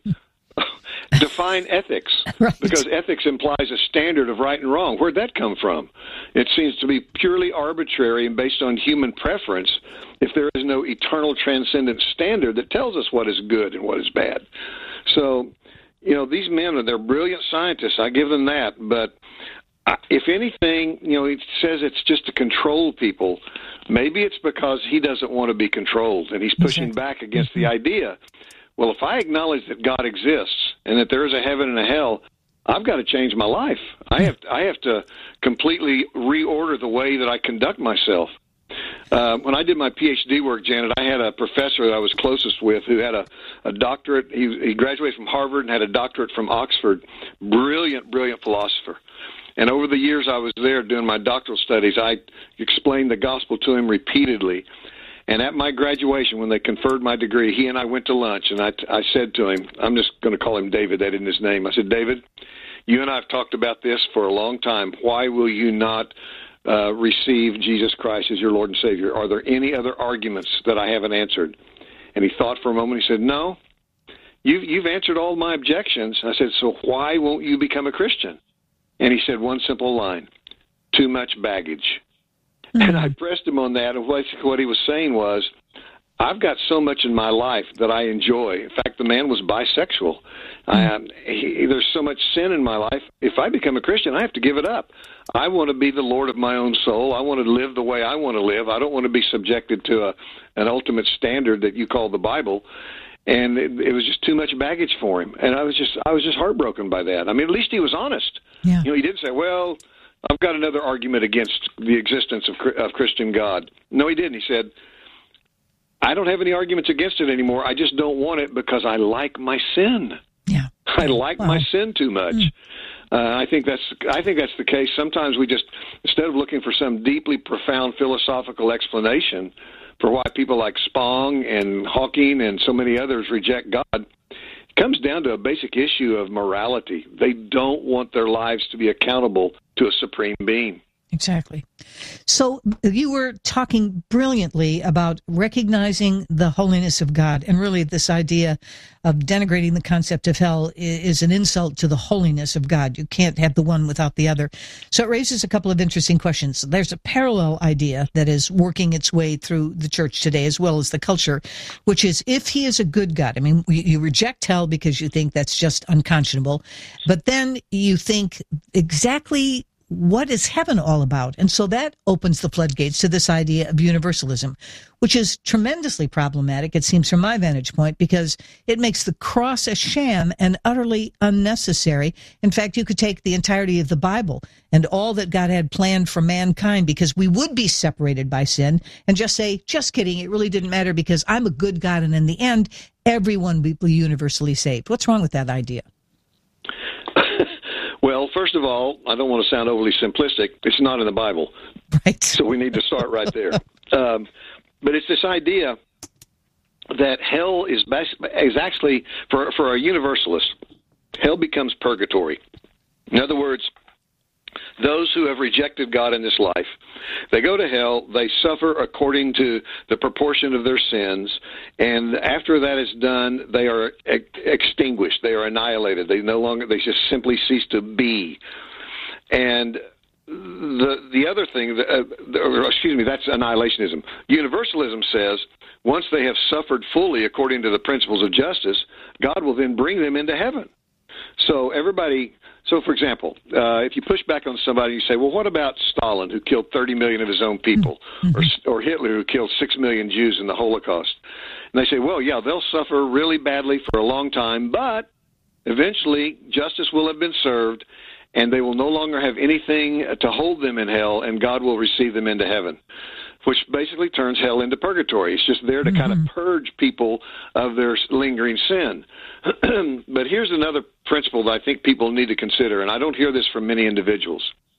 [SPEAKER 2] Define ethics, right. Because ethics implies a standard of right and wrong. Where'd that come from? It seems to be purely arbitrary and based on human preference if there is no eternal transcendent standard that tells us what is good and what is bad. So, you know, these men, are they're brilliant scientists. I give them that. But if anything, you know, he says it's just to control people. Maybe it's because he doesn't want to be controlled, and he's pushing exactly. back against the idea. Well, if I acknowledge that God exists and that there is a heaven and a hell, I've got to change my life. I have I have to completely reorder the way that I conduct myself. Uh, when I did my P H D work, Janet, I had a professor that I was closest with who had a, a doctorate. He, he graduated from Harvard and had a doctorate from Oxford. Brilliant, brilliant philosopher. And over the years I was there doing my doctoral studies, I explained the gospel to him repeatedly. And at my graduation, when they conferred my degree, he and I went to lunch, and I, I said to him, I'm just going to call him David, that isn't his name. I said, David, you and I have talked about this for a long time. Why will you not uh, receive Jesus Christ as your Lord and Savior? Are there any other arguments that I haven't answered? And he thought for a moment. He said, no, you've, you've answered all my objections. I said, so why won't you become a Christian? And he said one simple line, too much baggage. Mm-hmm. And I pressed him on that, and basically what he was saying was, I've got so much in my life that I enjoy. In fact, the man was bisexual. Mm-hmm. Um, he, there's so much sin in my life. If I become a Christian, I have to give it up. I want to be the Lord of my own soul. I want to live the way I want to live. I don't want to be subjected to a, an ultimate standard that you call the Bible. And it, it was just too much baggage for him. And I was just I was just heartbroken by that. I mean, at least he was honest.
[SPEAKER 1] Yeah.
[SPEAKER 2] You know, he didn't say, well, I've got another argument against the existence of, of Christian God. No, he didn't. He said, I don't have any arguments against it anymore. I just don't want it because I like my sin.
[SPEAKER 1] Yeah.
[SPEAKER 2] I like wow. my sin too much. Mm. Uh, I think that's I think that's the case. Sometimes we just, instead of looking for some deeply profound philosophical explanation for why people like Spong and Hawking and so many others reject God, it comes down to a basic issue of morality. They don't want their lives to be accountable to a supreme being.
[SPEAKER 1] Exactly. So you were talking brilliantly about recognizing the holiness of God, and really this idea of denigrating the concept of hell is an insult to the holiness of God. You can't have the one without the other. So it raises a couple of interesting questions. There's a parallel idea that is working its way through the church today as well as the culture, which is if he is a good God. I mean, you reject hell because you think that's just unconscionable, but then you think exactly what is heaven all about? And so that opens the floodgates to this idea of universalism, which is tremendously problematic, it seems, from my vantage point, because it makes the cross a sham and utterly unnecessary. In fact, you could take the entirety of the Bible and all that God had planned for mankind, because we would be separated by sin, and just say, just kidding, it really didn't matter because I'm a good God, and in the end, everyone will be universally saved. What's wrong with that idea?
[SPEAKER 2] Well, first of all, I don't want to sound overly simplistic. It's not in the Bible.
[SPEAKER 1] Right.
[SPEAKER 2] So we need to start right there. um, but it's this idea that hell is bas- is actually, for, for a universalist, hell becomes purgatory. In other words, those who have rejected God in this life, they go to hell, they suffer according to the proportion of their sins, and after that is done, they are ex- extinguished, they are annihilated, they no longer, they just simply cease to be. And the the other thing, uh, or excuse me, that's annihilationism. Universalism says once they have suffered fully according to the principles of justice, God will then bring them into heaven. So everybody... So, for example, uh, if you push back on somebody, you say, well, what about Stalin, who killed thirty million of his own people, mm-hmm. or, or Hitler, who killed six million Jews in the Holocaust? And they say, well, yeah, they'll suffer really badly for a long time, but eventually justice will have been served, and they will no longer have anything to hold them in hell, and God will receive them into heaven, which basically turns hell into purgatory. It's just there to mm-hmm. kind of purge people of their lingering sin. But here's another principle that I think people need to consider, and I don't hear this from many individuals.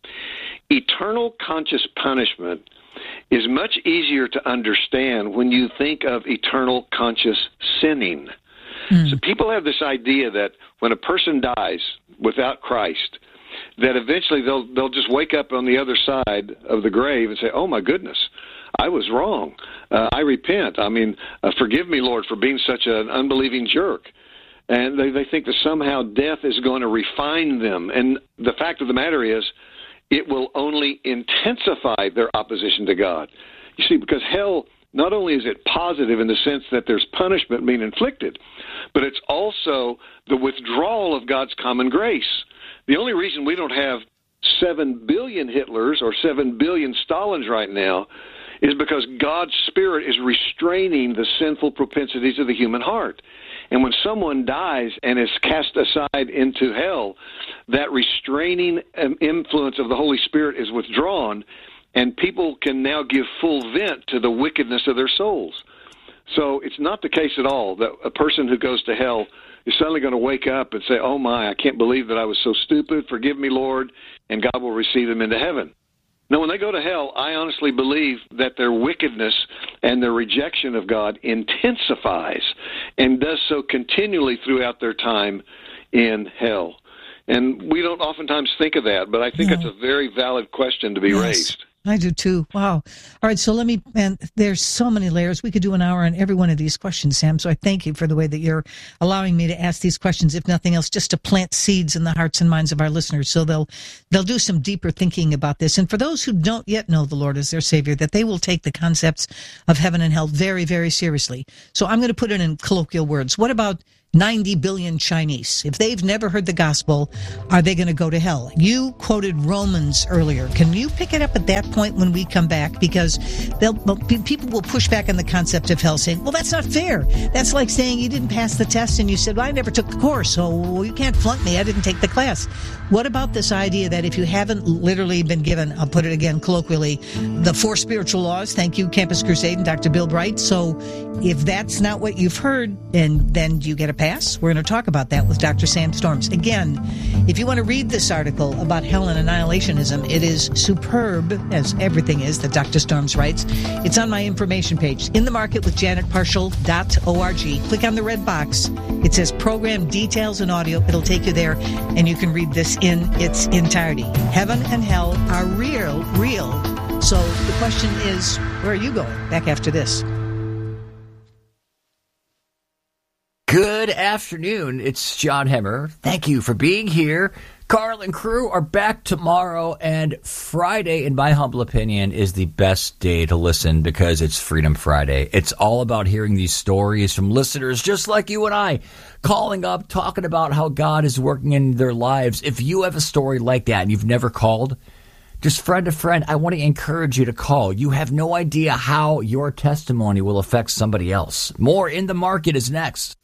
[SPEAKER 2] Eternal conscious punishment is much easier to understand when you think of eternal conscious sinning. Mm. So people have this idea that when a person dies without Christ, that eventually they'll they'll just wake up on the other side of the grave and say, oh, my goodness, I was wrong. Uh, I repent. I mean, uh, forgive me, Lord, for being such an unbelieving jerk. And they, they think that somehow death is going to refine them. And the fact of the matter is, it will only intensify their opposition to God. You see, because hell, not only is it positive in the sense that there's punishment being inflicted, but it's also the withdrawal of God's common grace. The only reason we don't have seven billion Hitlers or seven billion Stalins right now is because God's Spirit is restraining the sinful propensities of the human heart. And when someone dies and is cast aside into hell, that restraining influence of the Holy Spirit is withdrawn, and people can now give full vent to the wickedness of their souls. So it's not the case at all that a person who goes to hell is suddenly going to wake up and say, oh my, I can't believe that I was so stupid, forgive me, Lord, and God will receive them into heaven. No, when they go to hell, I honestly believe that their wickedness and their rejection of God intensifies and does so continually throughout their time in hell. And we don't oftentimes think of that, but I think no. it's a very valid question to be
[SPEAKER 1] yes.
[SPEAKER 2] raised.
[SPEAKER 1] I do too. Wow. All right. So let me, and there's so many layers. We could do an hour on every one of these questions, Sam. So I thank you for the way that you're allowing me to ask these questions, if nothing else, just to plant seeds in the hearts and minds of our listeners. So they'll, they'll do some deeper thinking about this. And for those who don't yet know the Lord as their Savior, that they will take the concepts of heaven and hell very, very seriously. So I'm going to put it in colloquial words. What about ninety billion Chinese? If they've never heard the gospel, are they going to go to hell? You quoted Romans earlier. Can you pick it up at that point when we come back? Because they'll, people will push back on the concept of hell, saying, well, that's not fair. That's like saying you didn't pass the test and you said, well, I never took the course, so you can't flunk me. I didn't take the class. What about this idea that if you haven't literally been given, I'll put it again colloquially, the four spiritual laws? Thank you, Campus Crusade and Doctor Bill Bright. So if that's not what you've heard, then, then you get a pass. We're going to talk about that with Doctor Sam Storms. Again, if you want to read this article about hell and annihilationism, it is superb, as everything is that Doctor Storms writes. It's on my information page, in the market with janet partial dot org. Click on the red box. It says program details and audio. It'll take you there, and you can read this in its entirety. Heaven and hell are real, real. So the question is, where are you going? Back after this.
[SPEAKER 3] Good afternoon. It's John Hemmer. Thank you for being here. Carl and crew are back tomorrow, and Friday, in my humble opinion, is the best day to listen because it's Freedom Friday. It's all about hearing these stories from listeners just like you and I, calling up, talking about how God is working in their lives. If you have a story like that and you've never called, just friend to friend, I want to encourage you to call. You have no idea how your testimony will affect somebody else. More In the Market is next.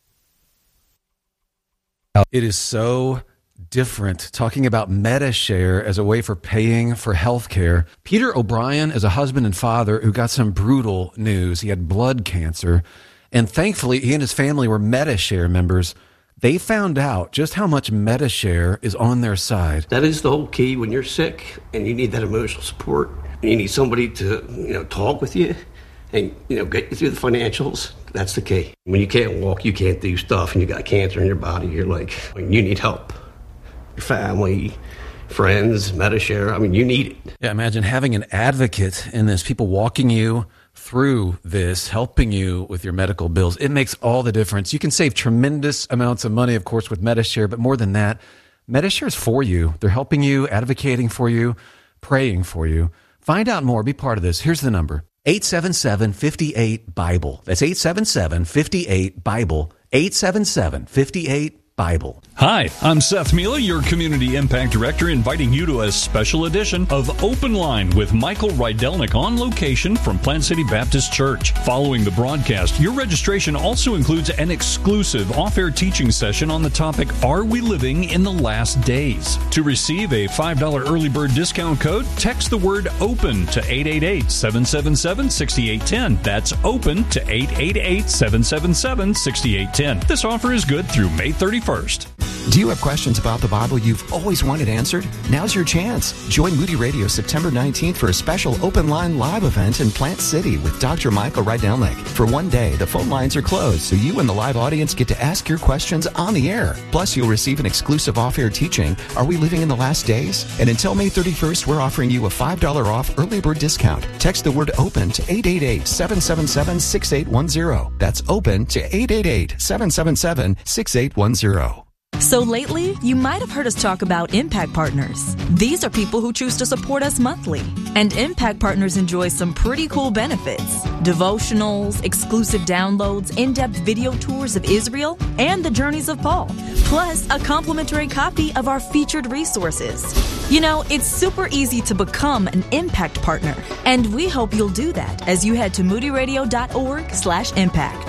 [SPEAKER 15] It is so different talking about MediShare as a way for paying for health care. Peter O'Brien is a husband and father who got some brutal news. He had blood cancer, and thankfully he and his family were MediShare members. They found out just how much MediShare is on their side.
[SPEAKER 4] That is the whole key when you're sick and you need that emotional support. And you need somebody to, you know, talk with you and, you know, get you through the financials. That's the key. When you can't walk, you can't do stuff, and you got cancer in your body, you're like, you need help. Your family, friends, MediShare, I mean, you need it.
[SPEAKER 15] Yeah, imagine having an advocate in this, people walking you through this, helping you with your medical bills. It makes all the difference. You can save tremendous amounts of money, of course, with MediShare, but more than that, MediShare is for you. They're helping you, advocating for you, praying for you. Find out more. Be part of this. Here's the number. eight seven seven, five eight, BIBLE. That's eight seven seven, five eight, BIBLE. eight seven seven, five eight, Bible.
[SPEAKER 5] Hi, I'm Seth Mila, your Community Impact Director, inviting you to a special edition of Open Line with Michael Rydelnik on location from Plant City Baptist Church. Following the broadcast, your registration also includes an exclusive off-air teaching session on the topic, Are We Living in the Last Days? To receive a five dollars early bird discount code, text the word OPEN to eight eight eight, seven seven seven, six eight one zero. That's OPEN to eight eight eight, seven seven seven, six eight one zero. This offer is good through May thirty-first.
[SPEAKER 7] Do you have questions about the Bible you've always wanted answered? Now's your chance. Join Moody Radio September nineteenth for a special Open Line live event in Plant City with Doctor Michael Rydelnik. For one day, the phone lines are closed, so you and the live audience get to ask your questions on the air. Plus, you'll receive an exclusive off-air teaching, Are We Living in the Last Days? And until May thirty-first, we're offering you a five dollars off early bird discount. Text the word OPEN to eight eight eight, seven seven seven, six eight one zero. That's OPEN to eight eight eight, seven seven seven, six eight one zero.
[SPEAKER 8] So lately, you might have heard us talk about Impact Partners. These are people who choose to support us monthly. And Impact Partners enjoy some pretty cool benefits. Devotionals, exclusive downloads, in-depth video tours of Israel, and the journeys of Paul. Plus, a complimentary copy of our featured resources. You know, it's super easy to become an Impact Partner. And we hope you'll do that as you head to moodyradio.org slash impact.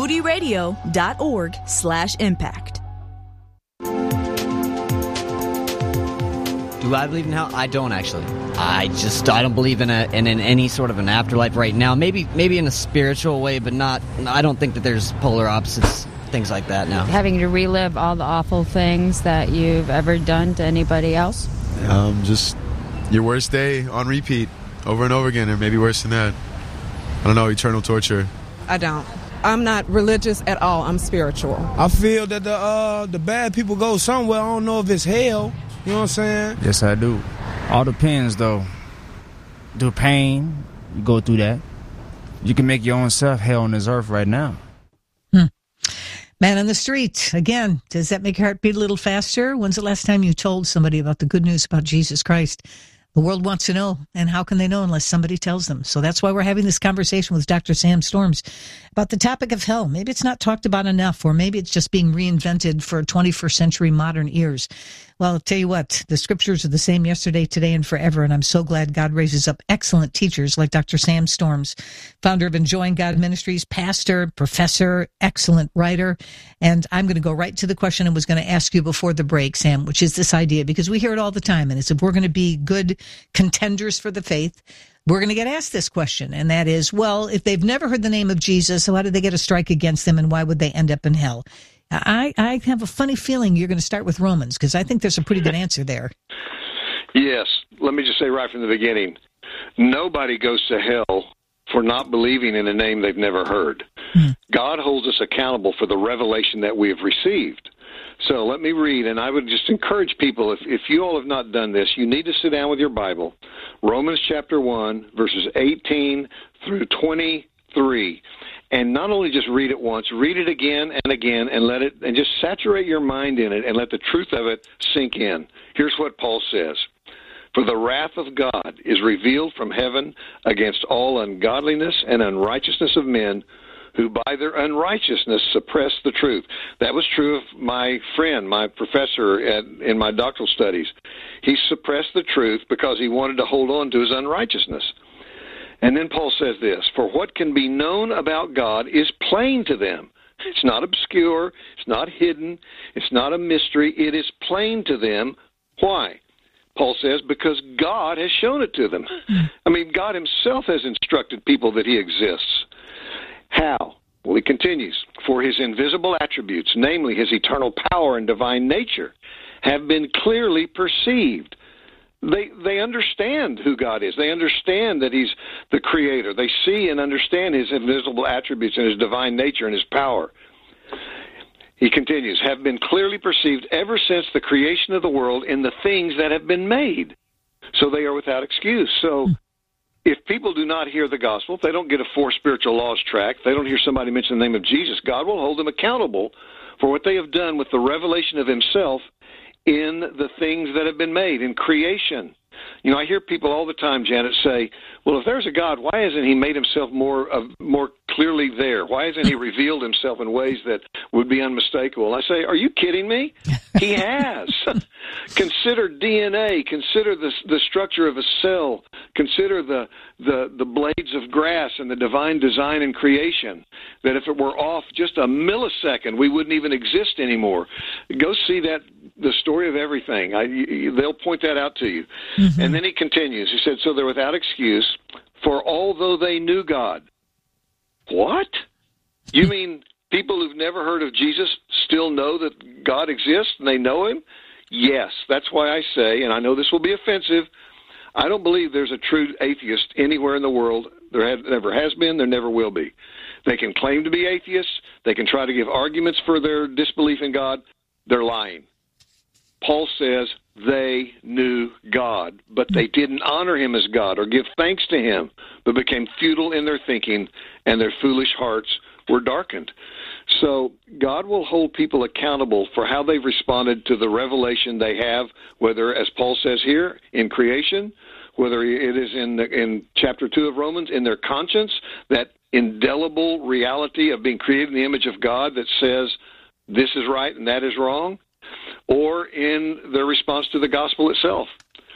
[SPEAKER 8] moodyradio.org slash impact.
[SPEAKER 25] Do I believe in hell? I don't actually. I just I don't believe in a in, in any sort of an afterlife right now. Maybe maybe in a spiritual way, but not. I don't think that there's polar opposites, things like that now.
[SPEAKER 26] Having to relive all the awful things that you've ever done to anybody else?
[SPEAKER 27] Um, just your worst day on repeat over and over again, or maybe worse than that. I don't know, eternal torture.
[SPEAKER 28] I don't. I'm not religious at all. I'm spiritual.
[SPEAKER 9] I feel that the uh, the bad people go somewhere. I don't know if it's hell. You know what I'm saying?
[SPEAKER 29] Yes, I do. All depends, though.
[SPEAKER 6] through pain. You go through that. You can make your own self hell on this earth right now.
[SPEAKER 1] Hmm. Man on the street. Again, does that make your heart beat a little faster? When's the last time you told somebody about the good news about Jesus Christ? The world wants to know, and how can they know unless somebody tells them? So that's why we're having this conversation with Doctor Sam Storms about the topic of hell. Maybe it's not talked about enough, or maybe it's just being reinvented for twenty-first century modern ears. Well, I'll tell you what, the scriptures are the same yesterday, today, and forever, and I'm so glad God raises up excellent teachers like Doctor Sam Storms, founder of Enjoying God Ministries, pastor, professor, excellent writer. And I'm going to go right to the question I was going to ask you before the break, Sam, which is this idea, because we hear it all the time, and it's if we're going to be good contenders for the faith, we're going to get asked this question, and that is, well, if they've never heard the name of Jesus, so how did they get a strike against them, and why would they end up in hell? I, I have a funny feeling you're going to start with Romans, because I think there's a pretty good answer there.
[SPEAKER 2] Yes. Let me just say right from the beginning, nobody goes to hell for not believing in a name they've never heard. Hmm. God holds us accountable for the revelation that we have received. So let me read, and I would just encourage people, if, if you all have not done this, you need to sit down with your Bible, Romans chapter one, verses eighteen through twenty-three. And not only just read it once, read it again and again, and let it, and just saturate your mind in it, and let the truth of it sink in. Here's what Paul says: "For the wrath of God is revealed from heaven against all ungodliness and unrighteousness of men, who by their unrighteousness suppress the truth." That was true of my friend, my professor at, in my doctoral studies. He suppressed the truth because he wanted to hold on to his unrighteousness. And then Paul says this: "For what can be known about God is plain to them." It's not obscure. It's not hidden. It's not a mystery. It is plain to them. Why? Paul says, because God has shown it to them. I mean, God himself has instructed people that he exists. How? Well, he continues, "For his invisible attributes, namely his eternal power and divine nature, have been clearly perceived." They they understand who God is. They understand that he's the creator. They see and understand his invisible attributes and his divine nature and his power. He continues, "have been clearly perceived ever since the creation of the world in the things that have been made." So they are without excuse. So if people do not hear the gospel, if they don't get a four spiritual laws tract, if they don't hear somebody mention the name of Jesus, God will hold them accountable for what they have done with the revelation of himself in the things that have been made, in creation. You know, I hear people all the time, Janet, say, well, if there's a God, why hasn't he made himself more uh, more clearly there? Why hasn't he revealed himself in ways that would be unmistakable? I say, are you kidding me? He has. Consider D N A. Consider the, the structure of a cell. Consider the, the, the blades of grass and the divine design and creation, that if it were off just a millisecond, we wouldn't even exist anymore. Go see that, the story of everything. I, you, they'll point that out to you. Mm-hmm. And then he continues. He said, "So they're without excuse, for although they knew God." What? You mean people who've never heard of Jesus still know that God exists and they know him? Yes. That's why I say, and I know this will be offensive, I don't believe there's a true atheist anywhere in the world. There have, never has been, there never will be. They can claim to be atheists. They can try to give arguments for their disbelief in God. They're lying. Paul says they knew God, but they didn't honor him as God or give thanks to him, but became futile in their thinking, and their foolish hearts were darkened. So God will hold people accountable for how they've responded to the revelation they have, whether, as Paul says here, in creation, whether it is in the, in chapter two of Romans, in their conscience, that indelible reality of being created in the image of God that says this is right and that is wrong, or in their response to the gospel itself.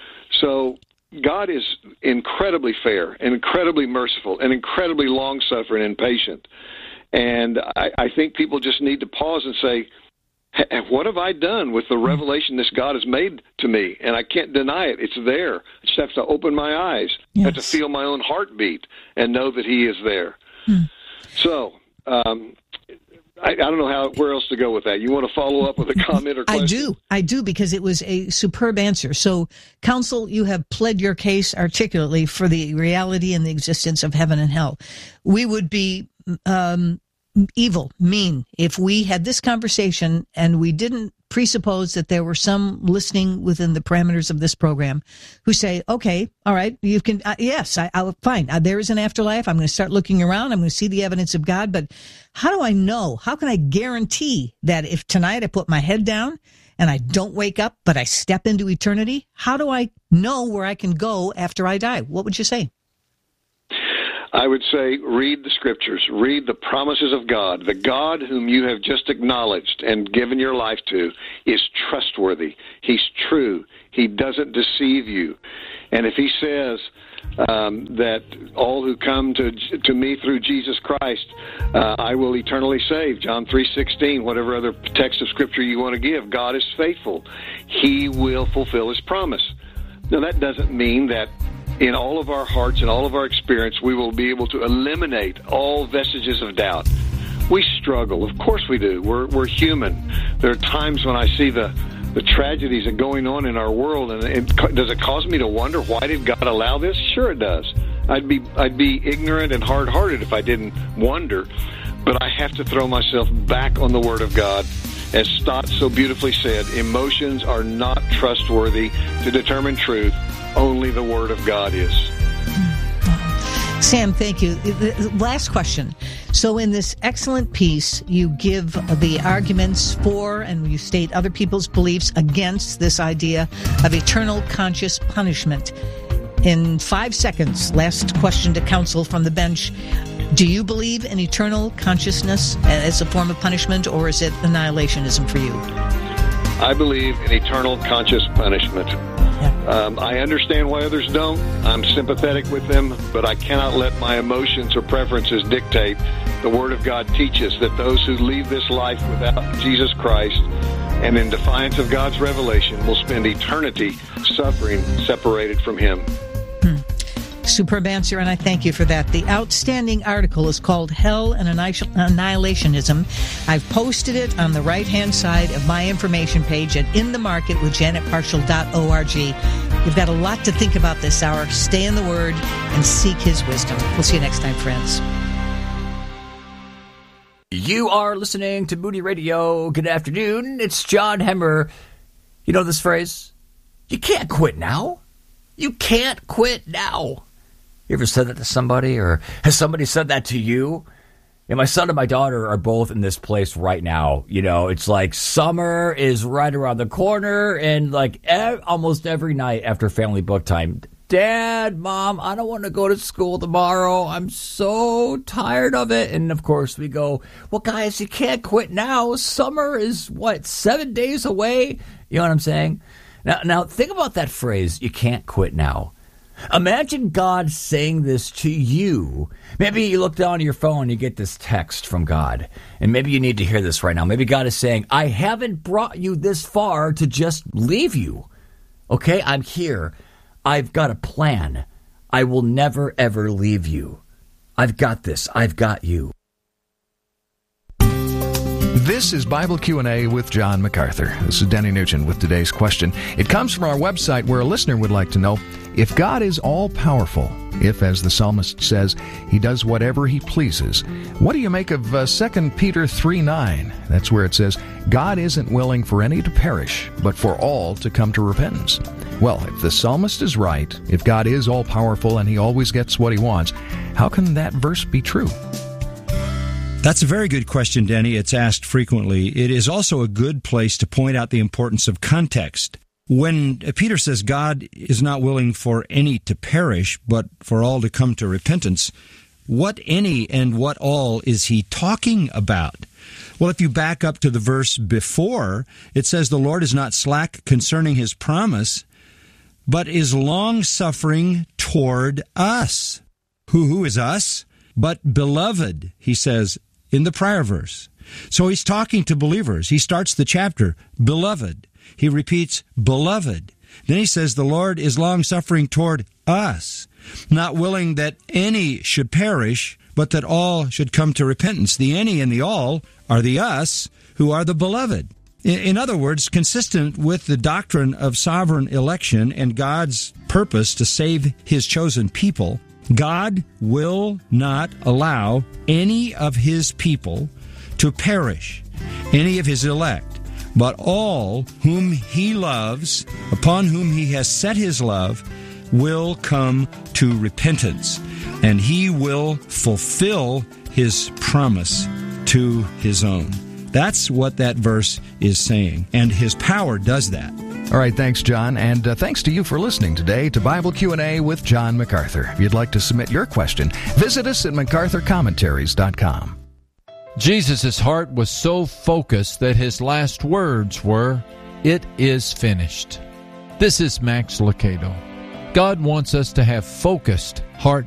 [SPEAKER 2] So God is incredibly fair and incredibly merciful and incredibly long-suffering and patient. And I, I think people just need to pause and say, what have I done with the revelation this God has made to me? And I can't deny it. It's there. I just have to open my eyes. Yes. I have to feel my own heartbeat and know that he is there. Hmm. So um, I, I don't know how where else to go with that. You want to follow up with a comment or question?
[SPEAKER 1] I do. I do, because it was a superb answer. So, counsel, you have pled your case articulately for the reality and the existence of heaven and hell. We would be um, evil, mean, if we had this conversation and we didn't presuppose that there were some listening within the parameters of this program who say, okay, all right, you can, uh, yes, I, I fine. Uh, there is an afterlife. I'm going to start looking around. I'm going to see the evidence of God. But how do I know? How can I guarantee that if tonight I put my head down and I don't wake up, but I step into eternity, how do I know where I can go after I die? What would you say?
[SPEAKER 2] I would say read the Scriptures, read the promises of God. The God whom you have just acknowledged and given your life to is trustworthy. He's true. He doesn't deceive you. And if he says um, that all who come to to me through Jesus Christ, uh, I will eternally save, John three sixteen, whatever other text of Scripture you want to give, God is faithful. He will fulfill his promise. Now, that doesn't mean that in all of our hearts and all of our experience, we will be able to eliminate all vestiges of doubt. We struggle. Of course we do. We're, we're human. There are times when I see the, the tragedies that are going on in our world, and it, does it cause me to wonder, why did God allow this? Sure it does. I'd be, I'd be ignorant and hard-hearted if I didn't wonder, but I have to throw myself back on the Word of God. As Stott so beautifully said, emotions are not trustworthy to determine truth. Only the Word of God is.
[SPEAKER 1] Sam, thank you. Last question. So in this excellent piece, you give the arguments for and you state other people's beliefs against this idea of eternal conscious punishment. In five seconds, last question to counsel from the bench. Do you believe in eternal consciousness as a form of punishment, or is it annihilationism for you?
[SPEAKER 2] I believe in eternal conscious punishment. Um, I understand why others don't. I'm sympathetic with them, but I cannot let my emotions or preferences dictate. The Word of God teaches that those who leave this life without Jesus Christ and in defiance of God's revelation will spend eternity suffering separated from Him.
[SPEAKER 1] Superb answer, and I thank you for that. The outstanding article is called Hell and Annihilationism. I've posted it on the right-hand side of my information page at in the market with janet parshall dot org. You've got a lot to think about this hour. Stay in the Word and seek His wisdom. We'll see you next time, friends.
[SPEAKER 3] You are listening to Moody Radio. Good afternoon. It's John Hemmer. You know this phrase? You can't quit now. You can't quit now. You ever said that to somebody, or has somebody said that to you? And my son and my daughter are both in this place right now. You know, it's like summer is right around the corner, and like ev- almost every night after family book time, Dad, Mom, I don't want to go to school tomorrow. I'm so tired of it. And of course we go, well, guys, you can't quit now. Summer is what, seven days away? You know what I'm saying? Now, now think about that phrase, you can't quit now. Imagine God saying this to you. Maybe you look down at your phone and you get this text from God. And maybe you need to hear this right now. Maybe God is saying, I haven't brought you this far to just leave you. Okay, I'm here. I've got a plan. I will never, ever leave you. I've got this. I've got you.
[SPEAKER 10] This is Bible Q and A with John MacArthur. This is Denny Nugent with today's question. It comes from our website where a listener would like to know, if God is all-powerful, if, as the psalmist says, He does whatever He pleases, what do you make of uh, Second Peter three nine? That's where it says, God isn't willing for any to perish, but for all to come to repentance. Well, if the psalmist is right, if God is all-powerful and He always gets what He wants, how can that verse be true?
[SPEAKER 11] That's a very good question, Denny. It's asked frequently. It is also a good place to point out the importance of context. When Peter says God is not willing for any to perish, but for all to come to repentance, what any and what all is he talking about? Well, if you back up to the verse before, it says the Lord is not slack concerning His promise, but is long-suffering toward us. Who, who is us? But beloved, he says in the prior verse. So he's talking to believers. He starts the chapter, beloved. He repeats, beloved. Then he says the Lord is long-suffering toward us, not willing that any should perish, but that all should come to repentance. The any and the all are the us who are the beloved. In other words, consistent with the doctrine of sovereign election and God's purpose to save His chosen people, God will not allow any of His people to perish, any of His elect, But all whom he loves, upon whom he has set his love, will come to repentance, and he will fulfill his promise to his own. That's what that verse is saying, and his power does that.
[SPEAKER 10] All right, thanks, John, and uh, thanks to you for listening today to Bible Q and A with John MacArthur. If you'd like to submit your question, visit us at macarthur commentaries dot com.
[SPEAKER 12] Jesus' heart was so focused that his last words were, "It is finished." This is Max Lucado. God wants us to have focused, heart